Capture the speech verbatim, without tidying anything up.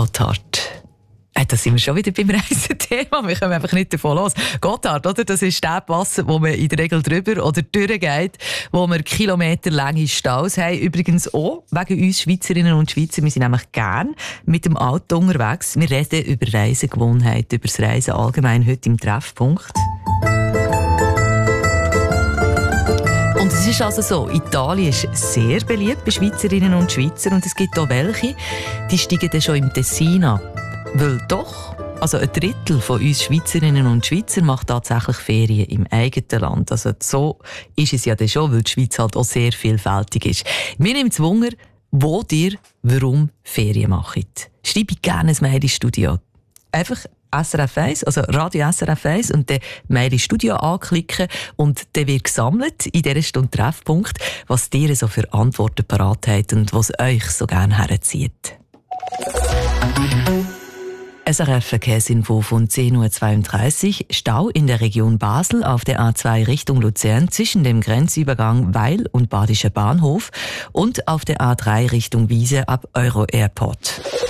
Gotthard. Äh, da sind wir schon wieder beim Reisethema. Wir kommen einfach nicht davon los. Gotthard, oder? Das ist der Pass, wo man in der Regel drüber oder durchgeht, wo wir kilometerlange Staus haben. Übrigens auch wegen uns Schweizerinnen und Schweizer. Wir sind nämlich gern mit dem Auto unterwegs. Wir reden über Reisegewohnheiten, über das Reisen allgemein heute im Treffpunkt. Und es ist also so, Italien ist sehr beliebt bei Schweizerinnen und Schweizern und es gibt auch welche, die steigen dann schon im Tessin ab. Weil doch, also ein Drittel von uns Schweizerinnen und Schweizer macht tatsächlich Ferien im eigenen Land. Also so ist es ja dann schon, weil die Schweiz halt auch sehr vielfältig ist. Mir nimmt es Wunder, wo ihr warum Ferien macht. Schreibe gerne ein Mail ins Studio. Einfach S R F eins, also Radio S R F eins und dann Mail ins Studio anklicken und dann wird gesammelt in dieser Stunde Treffpunkt, was ihr so für Antworten parat habt und was euch so gerne herzieht. S R F Verkehrsinfo von zehn Uhr zweiunddreißig. Stau in der Region Basel auf der A zwei Richtung Luzern zwischen dem Grenzübergang Weil und Badischer Bahnhof und auf der A drei Richtung Wiese ab Euro Airport.